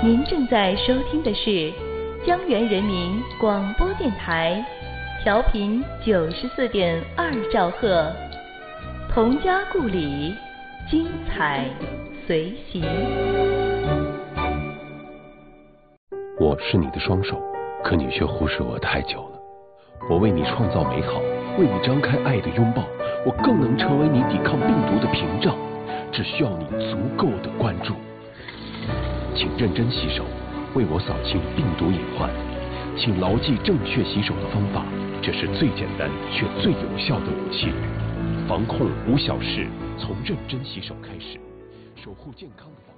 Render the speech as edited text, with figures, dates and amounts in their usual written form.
您正在收听的是江源人民广播电台，调频94.2兆赫，童家故里，精彩随行。 我是你的双手，可你却忽视我太久了。我为你创造美好，为你张开爱的拥抱，我更能成为你抵抗病毒的屏障，只需要你足够的关注。请认真洗手，为我扫清病毒隐患。请牢记正确洗手的方法，这是最简单却最有效的武器。防控无小事，从认真洗手开始，守护健康的。